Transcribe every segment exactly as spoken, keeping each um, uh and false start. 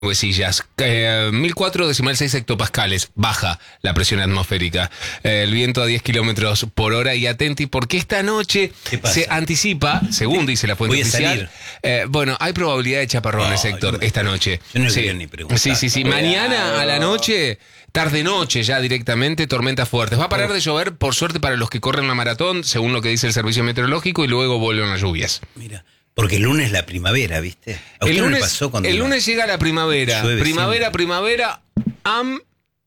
Huesillas, eh, mil cuatro decimal seis hectopascales, baja la presión atmosférica, eh, el viento a diez kilómetros por hora y atenti porque esta noche se anticipa, según dice la fuente Voy a oficial, salir. Eh, bueno, hay probabilidad de chaparrones, No, Héctor, no me- esta noche. Yo no sí. quería ni preguntar. sí, sí, sí, mañana a la noche, tarde-noche ya directamente, tormentas fuertes. Va a parar de llover, por suerte para los que corren la maratón, según lo que dice el servicio meteorológico, y luego vuelven las lluvias. Mira, porque el lunes es la primavera, ¿viste? ¿A usted El no lunes, le pasó cuando el iba? lunes llega la primavera. Llueve Primavera, siempre. primavera, am,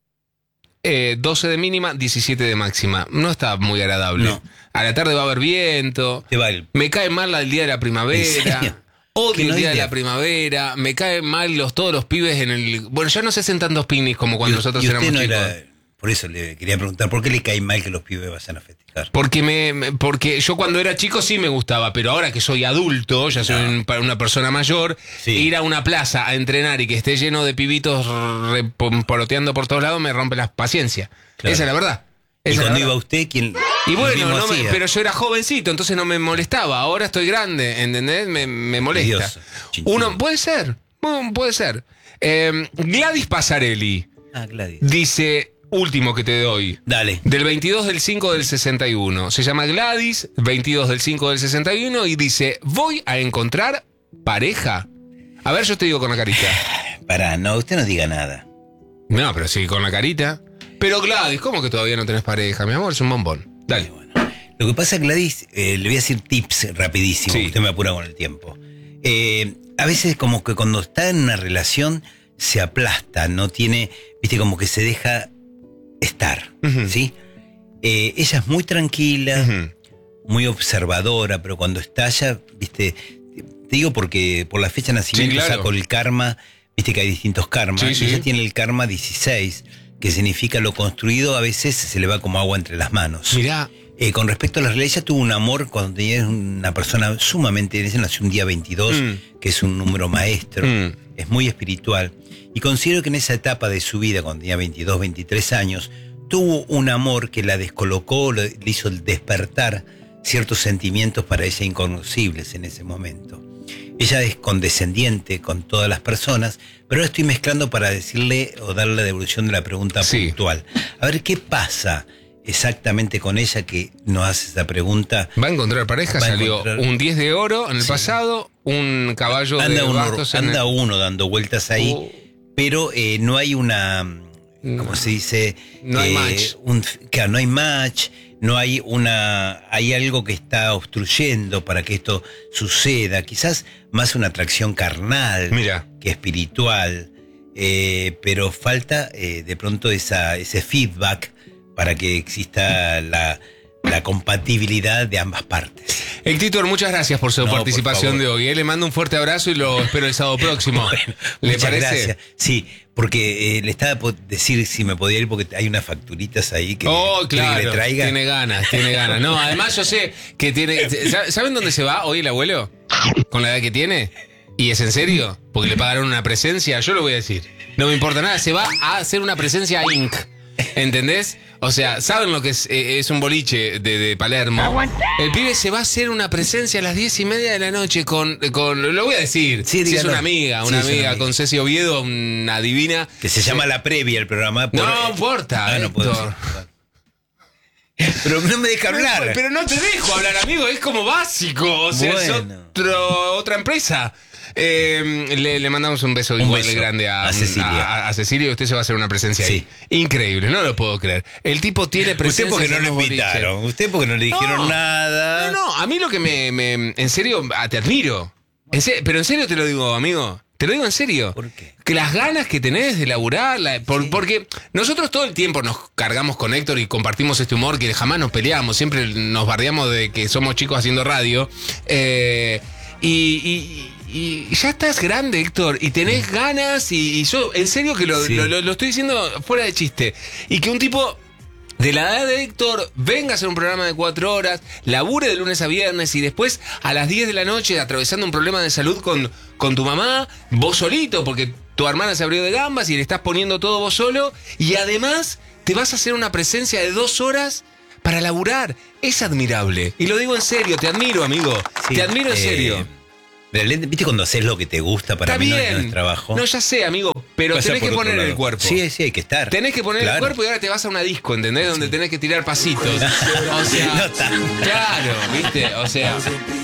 eh, doce de mínima, diecisiete de máxima. No está muy agradable. No. A la tarde va a haber viento. Te va el... Me cae mal el día de la ¿En primavera. serio? Odio Que el no día hay de la día. primavera. Me caen mal los, todos los pibes en el... Bueno, ya no se hacen tantos picnics como cuando Y- nosotros y usted éramos no chicos. era- Por eso le quería preguntar, ¿por qué le cae mal que los pibes vayan a festejar? Porque me, me- porque yo cuando era chico sí me gustaba, pero ahora que soy adulto, ya soy No. un- para una persona mayor, Sí. ir a una plaza a entrenar y que esté lleno de pibitos repoloteando por todos lados me rompe la paciencia. Claro. Esa es la verdad. Y Esa es la cuando verdad. iba usted, ¿quién? Y el bueno, mismo no me- hacía? pero yo era jovencito, entonces no me molestaba. Ahora estoy grande, ¿entendés? Me, me molesta. Envidioso, chinchín. Uno, puede ser, mm, puede ser. Eh, Gladys Passarelli Ah, Gladys. dice, último que te doy. Dale. Del veintidós del cinco del sesenta y uno. Se llama Gladys, veintidós del cinco del sesenta y uno, y dice, voy a encontrar pareja. A ver, yo te digo con la carita. Pará, no, usted no diga nada. No, pero sí, con la carita. Pero Gladys, ¿cómo que todavía no tenés pareja? Mi amor, es un bombón. Dale. Lo que pasa, Gladys, eh, le voy a decir tips rapidísimo, Sí. usted me apura con el tiempo. Eh, a veces como que cuando está en una relación se aplasta, no tiene, viste, como que se deja estar, Ujú. ¿sí? Eh, ella es muy tranquila, Ujú. muy observadora, pero cuando estalla, viste, te digo porque por la fecha de nacimiento Sí, claro. saco el karma, viste que hay distintos karmas, Sí, y sí. ella tiene el karma dieciséis, que significa lo construido a veces se le va como agua entre las manos. Mirá, Eh, con respecto a la realidad, ella tuvo un amor cuando tenía una persona sumamente, ella nació un día veintidós, Mm. que es un número maestro, Mm. es muy espiritual, y considero que en esa etapa de su vida, cuando tenía veintidós, veintitrés años, tuvo un amor que la descolocó, le le hizo despertar ciertos sentimientos para ella inconocibles en ese momento. Ella es condescendiente con todas las personas, pero ahora estoy mezclando para decirle o darle la devolución de la pregunta Sí. puntual. A ver, ¿qué pasa exactamente con ella que nos hace esa pregunta? va a encontrar pareja. Va a Salió encontrar- un diez de oro en el Sí. pasado, un caballo de Anda uno, bastos en el- anda uno dando vueltas ahí, Uh. pero eh, no hay una, No. ¿cómo se dice? No hay Eh, match. un- claro, no hay match, no hay una, hay algo que está obstruyendo para que esto suceda. Quizás más una atracción carnal Mira. que espiritual, eh, pero falta eh, de pronto esa, ese feedback para que exista la, la compatibilidad de ambas partes. Héctor, muchas gracias por su No, por participación favor. de hoy. ¿eh? Le mando un fuerte abrazo y lo espero el sábado próximo. Bueno, ¿Le muchas parece? gracias. Sí, porque eh, le estaba por decir si me podía ir porque hay unas facturitas ahí que, Oh, quiere claro. que le traiga. Tiene ganas, tiene ganas. No, además yo sé que tiene. ¿Saben dónde se va hoy el abuelo? Con la edad que tiene. ¿Y es en serio? Porque le pagaron una presencia. Yo lo voy a decir. No me importa nada. Se va a hacer una presencia Inc. ¿Entendés? O sea, ¿saben lo que es? Eh, es un boliche de, de Palermo. El pibe se va a hacer una presencia a las diez y media de la noche con. con lo voy a decir. Sí, si es dígalo. una amiga, una Sí, es una amiga amiga. con Ceci Oviedo, una divina. Que se llama La Previa el programa. por- No importa, Ah, no puedo Héctor. decir. Pero no me deja hablar. Pero, pero no te dejo hablar, amigo, es como básico. O sea, es Bueno. otro, otra empresa. Eh, le, le mandamos un beso Un igual beso de grande a, a Cecilia. A, a Cecilia y usted se va a hacer una presencia Sí. ahí. Increíble, no lo puedo creer. El tipo tiene presencia. Usted porque no en lo los boliches. invitaron. Usted porque no le dijeron No, nada. No, no, a mí lo que me. me- en serio, ah, te admiro. En se- pero en serio te lo digo, amigo. Te lo digo en serio. ¿Por qué? Que las ganas que tenés de laburar, la- por- Sí. porque nosotros todo el tiempo nos cargamos con Héctor y compartimos este humor que jamás nos peleamos, siempre nos bardeamos de que somos chicos haciendo radio. Eh, y, y- y ya estás grande, Héctor, y tenés ganas, y, y yo, en serio que lo, Sí. lo- lo- lo estoy diciendo fuera de chiste. Y que un tipo de la edad de Héctor venga a hacer un programa de cuatro horas, labure de lunes a viernes y después a las diez de la noche atravesando un problema de salud con, con tu mamá, vos solito, porque tu hermana se abrió de gambas y le estás poniendo todo vos solo, y además te vas a hacer una presencia de dos horas para laburar. Es admirable. Y lo digo en serio, te admiro, amigo. Sí, te admiro en eh, serio. Realmente, ¿viste cuando haces lo que te gusta? Para Está mí bien. no es trabajo. No, ya sé, amigo, pero Pasa tenés por que otro poner lado. el cuerpo. Sí, sí, hay que estar. Tenés que poner Claro. el cuerpo y ahora te vas a una disco, ¿entendés? Donde tenés que tirar pasitos. O sea, No está. claro, ¿viste? O sea,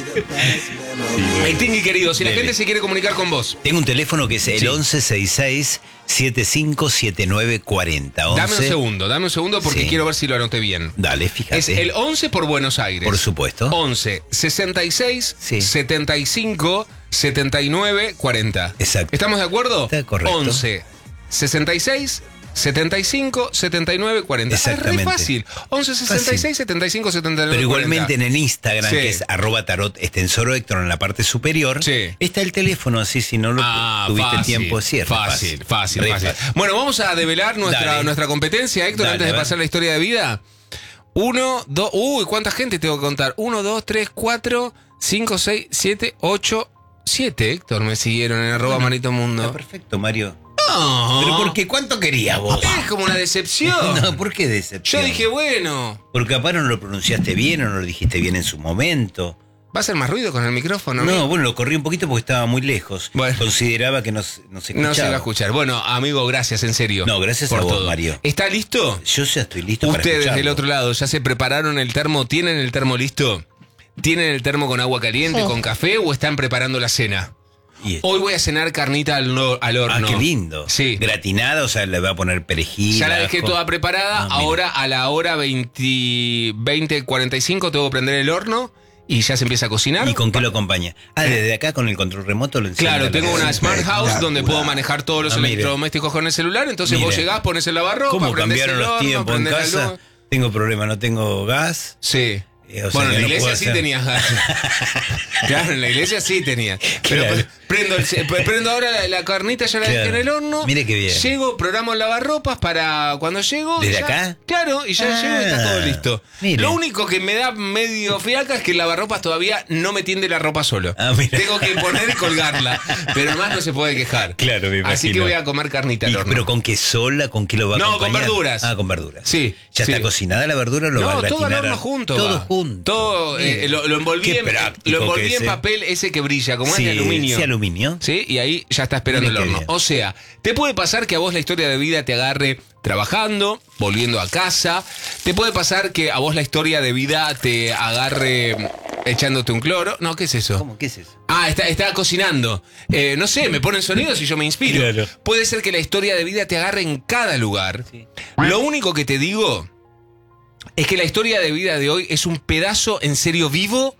el Tingui querido, si la Dele. gente se quiere comunicar con vos, Tengo un teléfono que es el Sí. once sesenta y seis, setenta y cinco, setenta y nueve cuarenta. dame un segundo, dame un segundo porque Sí. quiero ver si lo anoté bien. Dale, fíjate. Es el once por Buenos Aires. Por supuesto. once, sesenta y seis, Sí. setenta y cinco, setenta y nueve, cuarenta. Exacto. ¿Estamos de acuerdo? Está correcto. once, sesenta y seis, setenta y cinco, setenta y nueve, cuarenta. Exactamente. Es re fácil. once, sesenta y seis, setenta y cinco, setenta y nueve, Pero igualmente cuarenta. en el Instagram, Sí. que es arroba tarot extensor Héctor en la parte superior, Sí. está el teléfono, así si no lo Ah, tuviste fácil, tiempo, sí, es re fácil, fácil, Re fácil. Bueno, vamos a develar nuestra, Dale. nuestra competencia, Héctor, Dale, antes de a ver. pasar la historia de vida. Uno, dos, uy, ¿cuánta gente tengo que contar? Uno, dos, tres, cuatro, cinco, seis, siete, ocho, siete, Héctor, me siguieron en arroba Marito Está Mundo. perfecto, Mario. No, ¿Pero por qué? ¿Cuánto querías vos? es como una decepción. No, ¿por qué Yo decepción? dije, bueno, Porque capaz no lo pronunciaste bien o no lo dijiste bien en su momento. ¿va a ser más ruido con el micrófono? No, amigo? bueno, lo corrí un poquito porque estaba muy lejos. Bueno. Consideraba que no, se- no se escuchaba. No se va a escuchar. Bueno, amigo, gracias, en serio. No, gracias por a vos, todo. Mario. ¿Está listo? Yo ya estoy listo para Ustedes escucharlo. del otro lado, ¿ya se prepararon el termo? ¿Tienen el termo listo? ¿Tienen el termo con agua caliente, con café o están preparando la cena? Y- Hoy voy a cenar carnita al, no- al Ah, horno. qué lindo. Sí. Gratinada, o sea, le va a poner perejil. Ya la dejé ajo. toda preparada. Ah, mira. Ahora a la hora veinte, veinte cuarenta y cinco tengo que prender el horno y ya se empieza a cocinar. ¿Y con qué lo acompaña? Ah, desde acá con el control remoto lo enciende Claro, la tengo una luz. Smart House donde puedo manejar todos los Ah, mire. electrodomésticos con el celular. Entonces vos Mire. llegás, pones el lavarropa, ¿Cómo prendés cambiaron el los horno, tiempos en prendés la casa? luz. Tengo problema, no tengo gas. Sí. Eh, o sea Bueno, que en la no iglesia puedo sí hacer- tenías gas. Claro, en la iglesia sí tenía. Pero Claro. pre- prendo, el ce- pre- prendo ahora la, la carnita, ya la dejé Claro. en el horno. Mire qué bien. Llego, programo el lavarropas para cuando llego. ¿Desde ya- acá? Claro, y ya Ah, llego y está todo listo. mire. Lo único que me da medio fiaca es que el lavarropas todavía no me tiende la ropa solo. Ah, mira. Tengo que poner y colgarla. Pero más no se puede quejar. Claro, me Así que imagino. voy a comer carnita al Y- horno. ¿Pero con qué sola? ¿Con qué lo va a No, con acompañar? verduras. Ah, con verduras. Sí, ¿Ya sí. está cocinada la verdura o lo va a No, gratinar? todo al horno a- junto. Todo va. junto. Todo, eh, Bien. lo, lo envolví, Qué en, práctico lo envolví que en es, ¿eh? papel ese que brilla, como Sí, es de aluminio. sí, aluminio. Sí, y ahí ya está esperando Mire el qué horno. bien. O sea, te puede pasar que a vos la historia de vida te agarre trabajando, volviendo a casa. Te puede pasar que a vos la historia de vida te agarre echándote un cloro. No, ¿qué es eso? ¿Cómo? ¿Qué es eso? Ah, está, está cocinando. Eh, no sé, me ponen sonidos y yo me inspiro. Claro. Puede ser que la historia de vida te agarre en cada lugar. Sí. Lo único que te digo es que la historia de vida de hoy es un pedazo en serio vivo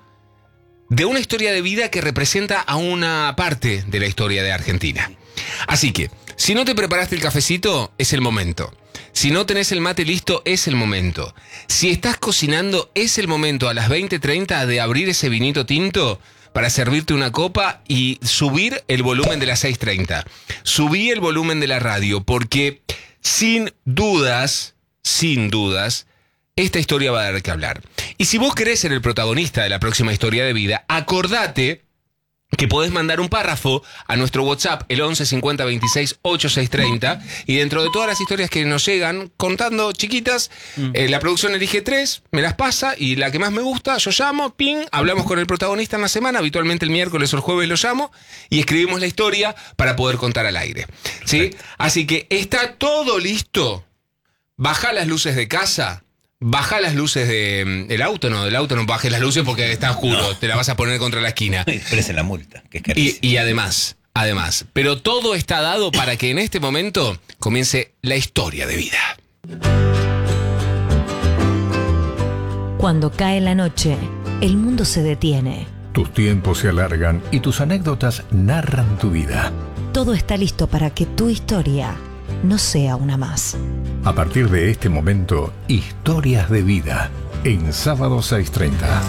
de una historia de vida que representa a una parte de la historia de Argentina. Así que, si no te preparaste el cafecito, es el momento. Si no tenés el mate listo, es el momento. Si estás cocinando, es el momento a las veinte treinta de abrir ese vinito tinto para servirte una copa y subir el volumen de las seis treinta. Subí el volumen de la radio porque, sin dudas, sin dudas, esta historia va a dar de qué hablar. Y si vos querés ser el protagonista de la próxima historia de vida, acordate que podés mandar un párrafo a nuestro WhatsApp, el once cincuenta veintiséis ochenta y seis treinta, y dentro de todas las historias que nos llegan, contando chiquitas, eh, la producción elige tres, me las pasa, y la que más me gusta, yo llamo, ping, hablamos con el protagonista en la semana, habitualmente el miércoles o el jueves lo llamo, y escribimos la historia para poder contar al aire. ¿Sí? Así que está todo listo. Baja las luces de casa. Baja las luces de, del auto, no, del auto no bajes las luces porque está oscuro, No. te la vas a poner contra la esquina. Expresen la multa, que es Y, carísimo. y además, además, pero todo está dado para que en este momento comience la historia de vida. Cuando cae la noche, el mundo se detiene. Tus tiempos se alargan y tus anécdotas narran tu vida. Todo está listo para que tu historia no sea una más. A partir de este momento, historias de vida en sábado seis treinta.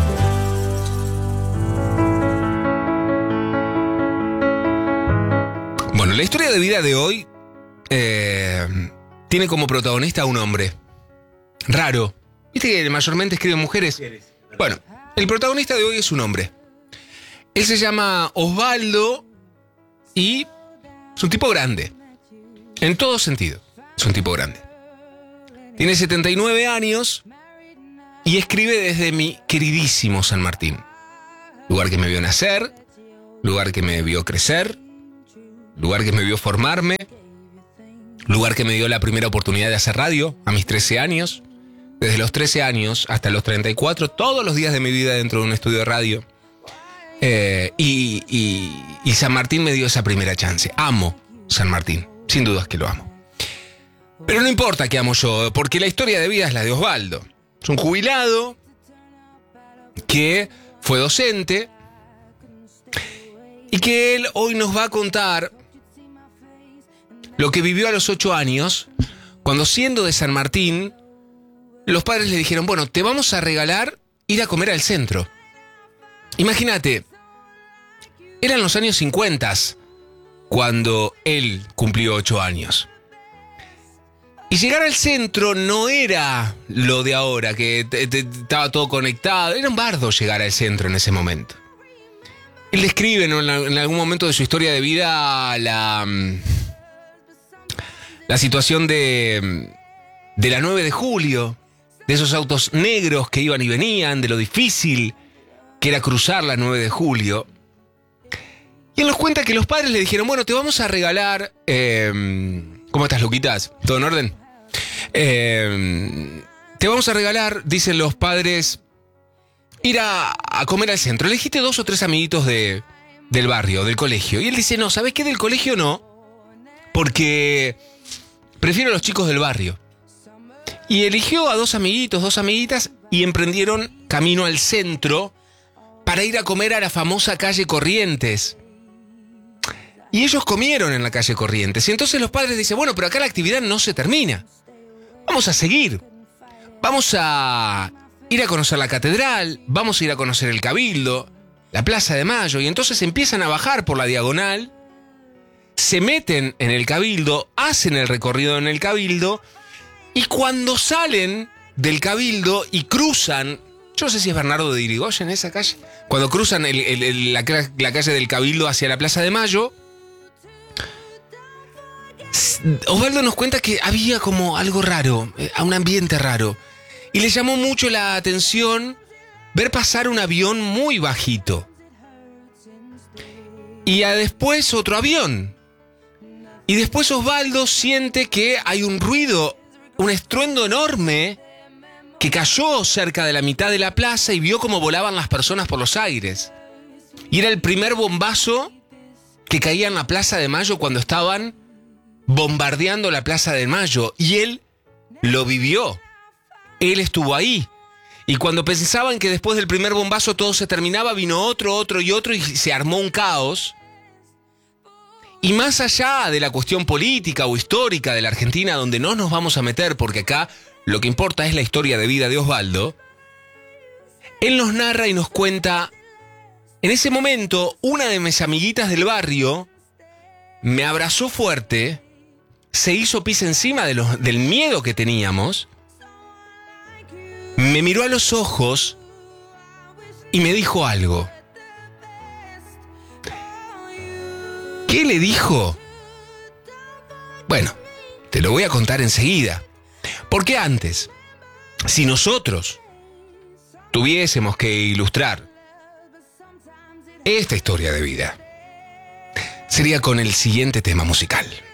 Bueno, la historia de vida de hoy eh, tiene como protagonista a un hombre. Raro. ¿Viste que mayormente escriben mujeres? Bueno, el protagonista de hoy es un hombre. Él se llama Osvaldo y es un tipo grande. En todo sentido, es un tipo grande. Tiene setenta y nueve años y escribe desde mi queridísimo San Martín. Lugar que me vio nacer, lugar que me vio crecer, lugar que me vio formarme, lugar que me dio la primera oportunidad de hacer radio a mis trece años. Desde los trece años hasta los treinta y cuatro, todos los días de mi vida dentro de un estudio de radio. Eh, y, y, y San Martín me dio esa primera chance. Amo San Martín, sin dudas que lo amo. Pero no importa que amo yo, porque la historia de vida es la de Osvaldo. Es un jubilado que fue docente y que él hoy nos va a contar lo que vivió a los ocho años, cuando siendo de San Martín, los padres le dijeron, bueno, te vamos a regalar ir a comer al centro. Imagínate, eran los años cincuenta cuando él cumplió ocho años. Y llegar al centro no era lo de ahora, que te, te, estaba todo conectado. Era un bardo llegar al centro en ese momento. Él describe, ¿no?, en, la, en algún momento de su historia de vida la, la situación de, de la nueve de julio, de esos autos negros que iban y venían, de lo difícil que era cruzar la nueve de julio. Y él nos cuenta que los padres le dijeron, bueno, te vamos a regalar... Eh, ¿Cómo estás, Luquitas? ¿Todo en orden? Eh, te vamos a regalar, dicen los padres, ir a, a comer al centro. Elegiste dos o tres amiguitos de, del barrio, del colegio. Y él dice, no, ¿sabes qué? Del colegio no, porque prefiero a los chicos del barrio. Y eligió a dos amiguitos, dos amiguitas, y emprendieron camino al centro para ir a comer a la famosa calle Corrientes. Y ellos comieron en la calle Corrientes. Y entonces los padres dicen, bueno, pero acá la actividad no se termina. Vamos a seguir. Vamos a ir a conocer la catedral, vamos a ir a conocer el Cabildo, la Plaza de Mayo. Y entonces empiezan a bajar por la diagonal, se meten en el Cabildo, hacen el recorrido en el Cabildo, y cuando salen del Cabildo y cruzan, yo no sé si es Bernardo de Irigoyen esa calle, cuando cruzan el, el, el, la, la calle del Cabildo hacia la Plaza de Mayo, Osvaldo nos cuenta que había como algo raro, un ambiente raro, y le llamó mucho la atención ver pasar un avión muy bajito y a después otro avión, y después Osvaldo siente que hay un ruido, un estruendo enorme que cayó cerca de la mitad de la plaza y vio cómo volaban las personas por los aires, y era el primer bombazo que caía en la Plaza de Mayo cuando estaban bombardeando la Plaza de Mayo, y él lo vivió. Él estuvo ahí. Y cuando pensaban que después del primer bombazo todo se terminaba, vino otro, otro y otro, y se armó un caos. Y más allá de la cuestión política o histórica de la Argentina, donde no nos vamos a meter, porque acá lo que importa es la historia de vida de Osvaldo, él nos narra y nos cuenta, en ese momento, una de mis amiguitas del barrio me abrazó fuerte, se hizo pis encima de los, del miedo que teníamos, me miró a los ojos y me dijo algo. ¿Qué le dijo? Bueno, te lo voy a contar enseguida. Porque antes, si nosotros tuviésemos que ilustrar esta historia de vida, sería con el siguiente tema musical.